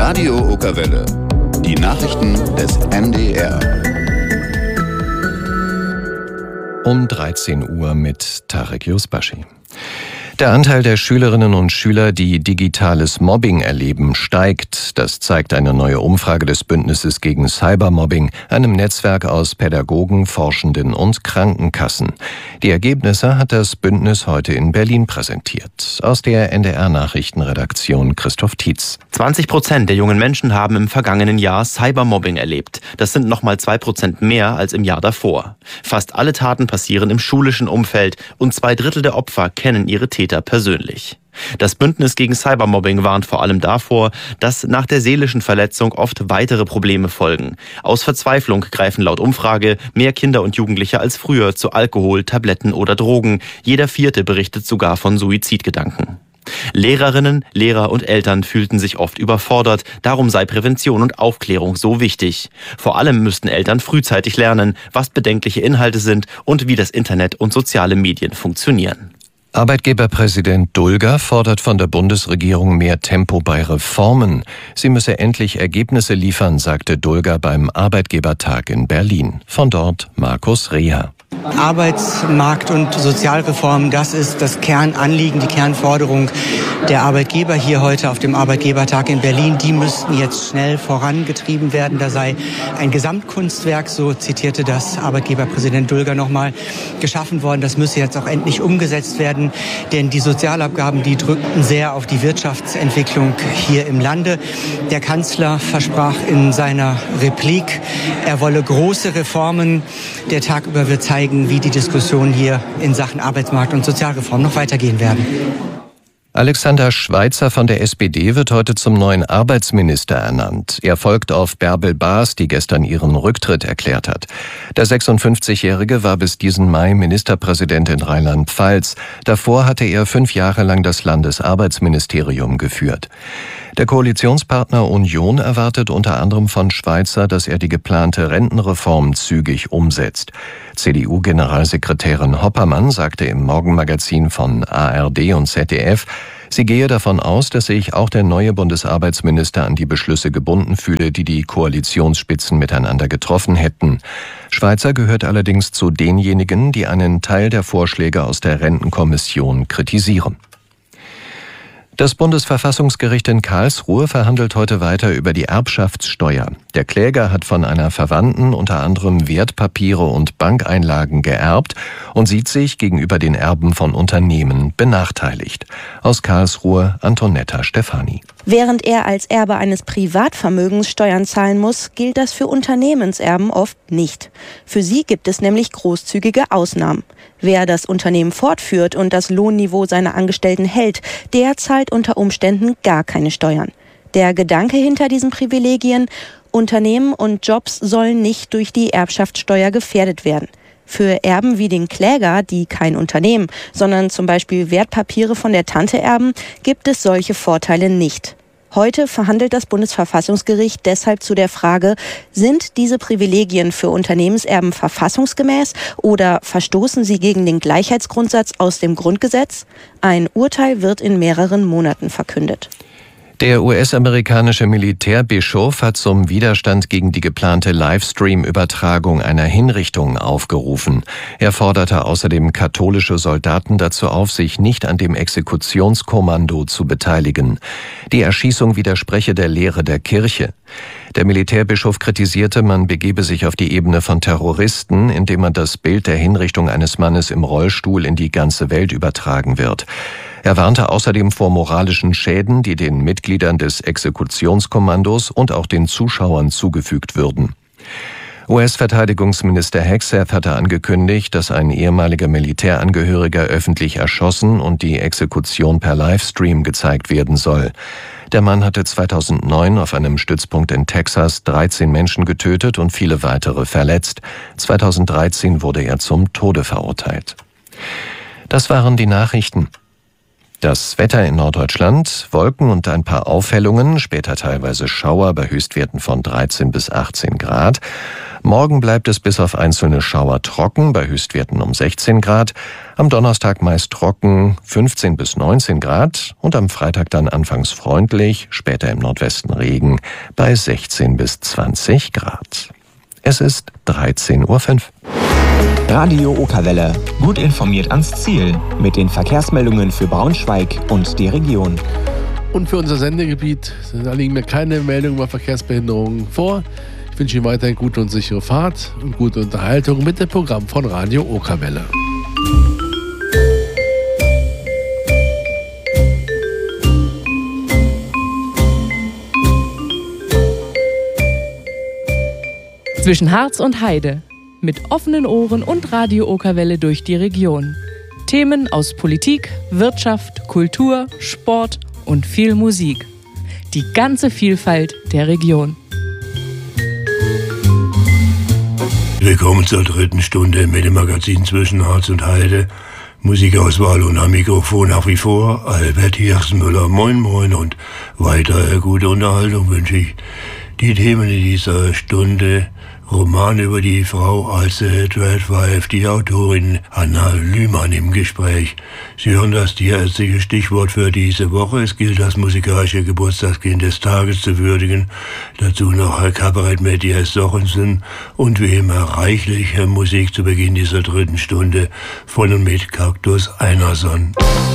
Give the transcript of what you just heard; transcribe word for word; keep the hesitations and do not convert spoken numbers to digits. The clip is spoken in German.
Radio Okerwelle. Die Nachrichten des M D R. Um dreizehn Uhr mit Tarek Yusbashi. Der Anteil der Schülerinnen und Schüler, die digitales Mobbing erleben, steigt. Das zeigt eine neue Umfrage des Bündnisses gegen Cybermobbing, einem Netzwerk aus Pädagogen, Forschenden und Krankenkassen. Die Ergebnisse hat das Bündnis heute in Berlin präsentiert. Aus der N D R-Nachrichtenredaktion Christoph Tietz. zwanzig Prozent der jungen Menschen haben im vergangenen Jahr Cybermobbing erlebt. Das sind nochmal zwei Prozent mehr als im Jahr davor. Fast alle Taten passieren im schulischen Umfeld und zwei Drittel der Opfer kennen ihre Täter persönlich. Das Bündnis gegen Cybermobbing warnt vor allem davor, dass nach der seelischen Verletzung oft weitere Probleme folgen. Aus Verzweiflung greifen laut Umfrage mehr Kinder und Jugendliche als früher zu Alkohol, Tabletten oder Drogen. Jeder Vierte berichtet sogar von Suizidgedanken. Lehrerinnen, Lehrer und Eltern fühlten sich oft überfordert. Darum sei Prävention und Aufklärung so wichtig. Vor allem müssten Eltern frühzeitig lernen, was bedenkliche Inhalte sind und wie das Internet und soziale Medien funktionieren. Arbeitgeberpräsident Dulger fordert von der Bundesregierung mehr Tempo bei Reformen. Sie müsse endlich Ergebnisse liefern, sagte Dulger beim Arbeitgebertag in Berlin. Von dort Markus Reher. Arbeitsmarkt- und Sozialreform, das ist das Kernanliegen, die Kernforderung der Arbeitgeber hier heute auf dem Arbeitgebertag in Berlin. Die müssten jetzt schnell vorangetrieben werden. Da sei ein Gesamtkunstwerk, so zitierte das Arbeitgeberpräsident Dulger nochmal, geschaffen worden. Das müsse jetzt auch endlich umgesetzt werden, denn die Sozialabgaben, die drückten sehr auf die Wirtschaftsentwicklung hier im Lande. Der Kanzler versprach in seiner Replik, er wolle große Reformen. Der Tag über wird zeigen, wie die Diskussionen hier in Sachen Arbeitsmarkt- und Sozialreform noch weitergehen werden. Alexander Schweitzer von der S P D wird heute zum neuen Arbeitsminister ernannt. Er folgt auf Bärbel Baas, die gestern ihren Rücktritt erklärt hat. Der sechsundfünfzigjährige war bis diesen Mai Ministerpräsident in Rheinland-Pfalz. Davor hatte er fünf Jahre lang das Landesarbeitsministerium geführt. Der Koalitionspartner Union erwartet unter anderem von Schweitzer, dass er die geplante Rentenreform zügig umsetzt. C D U-Generalsekretärin Hoppermann sagte im Morgenmagazin von A R D und Z D F, sie gehe davon aus, dass sich auch der neue Bundesarbeitsminister an die Beschlüsse gebunden fühle, die die Koalitionsspitzen miteinander getroffen hätten. Schweitzer gehört allerdings zu denjenigen, die einen Teil der Vorschläge aus der Rentenkommission kritisieren. Das Bundesverfassungsgericht in Karlsruhe verhandelt heute weiter über die Erbschaftssteuer. Der Kläger hat von einer Verwandten unter anderem Wertpapiere und Bankeinlagen geerbt und sieht sich gegenüber den Erben von Unternehmen benachteiligt. Aus Karlsruhe Antonetta Stefani. Während er als Erbe eines Privatvermögens Steuern zahlen muss, gilt das für Unternehmenserben oft nicht. Für sie gibt es nämlich großzügige Ausnahmen. Wer das Unternehmen fortführt und das Lohnniveau seiner Angestellten hält, der zahlt unter Umständen gar keine Steuern. Der Gedanke hinter diesen Privilegien: Unternehmen und Jobs sollen nicht durch die Erbschaftssteuer gefährdet werden. Für Erben wie den Kläger, die kein Unternehmen, sondern zum Beispiel Wertpapiere von der Tante erben, gibt es solche Vorteile nicht. Heute verhandelt das Bundesverfassungsgericht deshalb zu der Frage, sind diese Privilegien für Unternehmenserben verfassungsgemäß oder verstoßen sie gegen den Gleichheitsgrundsatz aus dem Grundgesetz? Ein Urteil wird in mehreren Monaten verkündet. Der U S-amerikanische Militärbischof hat zum Widerstand gegen die geplante Livestream-Übertragung einer Hinrichtung aufgerufen. Er forderte außerdem katholische Soldaten dazu auf, sich nicht an dem Exekutionskommando zu beteiligen. Die Erschießung widerspreche der Lehre der Kirche. Der Militärbischof kritisierte, man begebe sich auf die Ebene von Terroristen, indem man das Bild der Hinrichtung eines Mannes im Rollstuhl in die ganze Welt übertragen wird. Er warnte außerdem vor moralischen Schäden, die den Mitgliedern des Exekutionskommandos und auch den Zuschauern zugefügt würden. U S-Verteidigungsminister Hegseth hatte angekündigt, dass ein ehemaliger Militärangehöriger öffentlich erschossen und die Exekution per Livestream gezeigt werden soll. Der Mann hatte zweitausendneun auf einem Stützpunkt in Texas dreizehn Menschen getötet und viele weitere verletzt. zweitausenddreizehn wurde er zum Tode verurteilt. Das waren die Nachrichten. Das Wetter in Norddeutschland, Wolken und ein paar Aufhellungen, später teilweise Schauer bei Höchstwerten von dreizehn bis achtzehn Grad. Morgen bleibt es bis auf einzelne Schauer trocken, bei Höchstwerten um sechzehn Grad. Am Donnerstag meist trocken, fünfzehn bis neunzehn Grad. Und am Freitag dann anfangs freundlich, später im Nordwesten Regen, bei sechzehn bis zwanzig Grad. Es ist dreizehn Uhr fünf. Radio Okerwelle. Gut informiert ans Ziel. Mit den Verkehrsmeldungen für Braunschweig und die Region. Und für unser Sendegebiet, da liegen mir keine Meldungen über Verkehrsbehinderungen vor. Ich wünsche Ihnen weiterhin gute und sichere Fahrt und gute Unterhaltung mit dem Programm von Radio Okerwelle. Zwischen Harz und Heide. Mit offenen Ohren und Radio Okerwelle durch die Region. Themen aus Politik, Wirtschaft, Kultur, Sport und viel Musik. Die ganze Vielfalt der Region. Willkommen zur dritten Stunde mit dem Magazin Zwischen Harz und Heide. Musikauswahl und am Mikrofon nach wie vor Albert Hirschmüller. Moin moin und weiter gute Unterhaltung wünsche ich. Die Themen in dieser Stunde: Roman über die Frau Alce Dreadwife, die Autorin Anna Lühmann im Gespräch. Sie hören das tierärztliche Stichwort für diese Woche. Es gilt, das musikalische Geburtstagskind des Tages zu würdigen. Dazu noch Kabarett mit Jess Sochensen und wie immer reichlich Musik zu Beginn dieser dritten Stunde von und mit Kaktus Einerson.